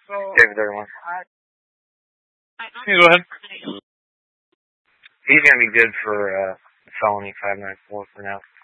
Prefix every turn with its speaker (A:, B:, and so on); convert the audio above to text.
A: David Irwin.
B: You go ahead.
A: He's going to be good for felony 594 for now.